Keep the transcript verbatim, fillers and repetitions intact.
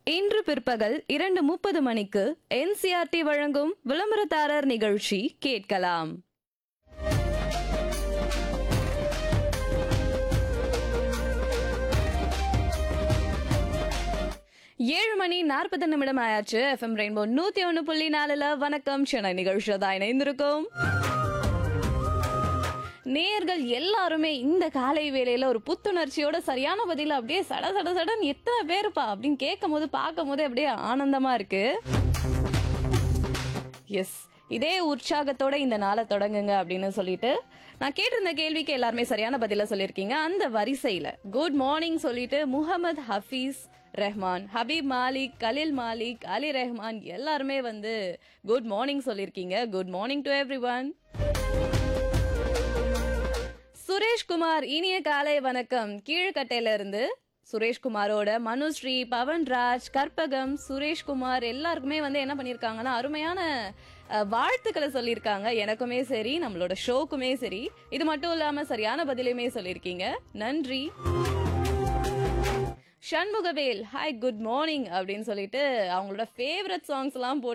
இன்று பிற்பகல் இரண்டு முப்பது மணிக்கு என்சிஆர்டி வழங்கும் விளம்பரதாரர் நிகழ்ச்சி கேட்கலாம். ஏழு மணி நாற்பது நிமிடம் ஆயாச்சு. எஃப்எம் ரெயின்போ நூத்தி ஒன்னு புள்ளி நாலுல வணக்கம் சென்னை நிகழ்ச்சியில தான் இணைந்திருக்கும். நேயர்கள் எல்லாருமே இந்த காலை வேளையில ஒரு புத்துணர்ச்சியோட சரியான பதில அப்படியே சட சட சடன் எத்தனை பேருப்பா அப்படின்னு கேட்கும் போது பார்க்கும் போது அப்படியே ஆனந்தமா இருக்கு. எஸ், இதே உற்சாகத்தோட இந்த நாளை தொடங்குங்க அப்படின்னு சொல்லிட்டு நான் கேட்டிருந்த கேள்விக்கு எல்லாருமே சரியான பதில சொல்லியிருக்கீங்க. அந்த வரிசையில குட் மார்னிங் சொல்லிட்டு முகமது ஹபீஸ் ரஹ்மான், ஹபீப் மாலிக், கலில் மாலிக், அலி ரஹ்மான் எல்லாருமே வந்து குட் மார்னிங் சொல்லியிருக்கீங்க. Good morning to every one. Sureshkumar, இனிய காலை வணக்கம். கீழ்கட்டையில இருந்து சுரேஷ்குமாரோட மனுஸ்ரீ, பவன்ராஜ், கற்பகம், சுரேஷ்குமார் எல்லாருக்குமே வந்து என்ன பண்ணிருக்காங்கன்னா அருமையான வாழ்த்துக்களை சொல்லியிருக்காங்க. எனக்குமே சரி, நம்மளோட ஷோக்குமே சரி. இது மட்டும் இல்லாம சரியான பதிலையுமே சொல்லியிருக்கீங்க. நன்றி. சண்முகவேல், ஹாய் குட் மார்னிங் அப்படின்னு சொல்லிட்டு அவங்களோட ஃபேவரட் சாங்ஸ் எல்லாம் போட்டு